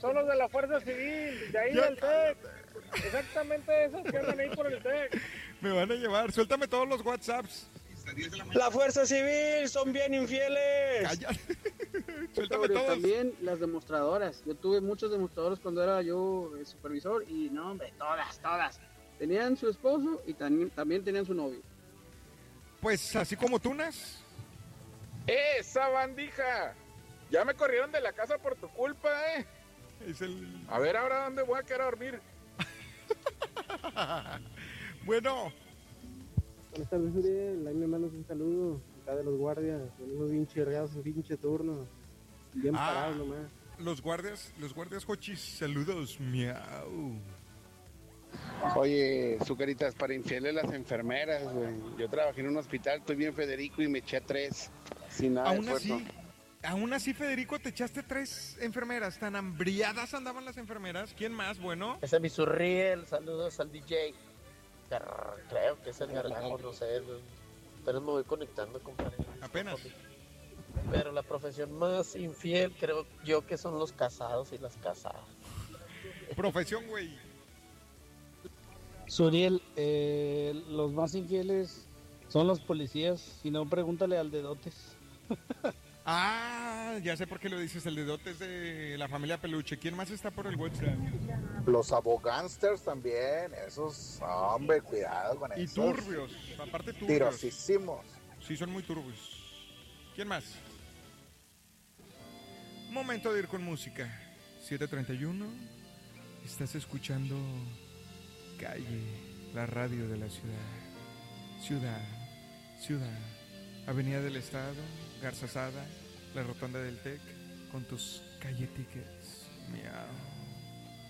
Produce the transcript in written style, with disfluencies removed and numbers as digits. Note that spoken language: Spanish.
Son los de la Fuerza Civil, de ahí del TEC. Exactamente esos que andan ahí por el TEC. Me van a llevar. Suéltame todos los WhatsApps. La Fuerza Civil son bien infieles. Cállate. Suéltame todos. También las demostradoras. Yo tuve muchos demostradores cuando era yo supervisor y no, hombre, todas. Tenían su esposo y también tenían su novio. Pues así como tunas. ¡Esa bandija! Ya me corrieron de la casa por tu culpa, ¿eh? A ver, ¿ahora dónde voy a quedar a dormir? Bueno. Buenas tardes, Uriel. Ahí me mandas un saludo. Acá de los guardias. Venimos bien chirreados en pinche turno. Bien parados nomás. Los guardias Jochis, saludos, miau. Oye, Zucaritas, para infieles las enfermeras, güey. Yo trabajé en un hospital, estoy bien Federico y me eché a 3. Sin nada de esfuerzo. Aún así, Federico, te echaste 3 enfermeras. Tan hambriadas andaban las enfermeras. ¿Quién más? Bueno. Ese es mi Surriel, saludos al DJ. Creo que es el Gargajo, no sé. Pero me voy conectando, compadre. Apenas. Pero la profesión más infiel creo yo que son los casados y las casadas. Profesión, güey. Suriel, los más infieles son los policías. Si no, pregúntale al dedotes. Ya sé por qué lo dices. El dedote es de la familia Peluche. ¿Quién más está por el WhatsApp? Los abogánsters también. Esos, hombre, cuidado con eso. Y turbios. Aparte turbios. Tirosísimos. Sí, son muy turbios. ¿Quién más? Momento de ir con música. 7:31. Estás escuchando Calle, la radio de la ciudad. Ciudad. Avenida del Estado, Garza Sada, la Rotonda del TEC, con tus Calle Tickets.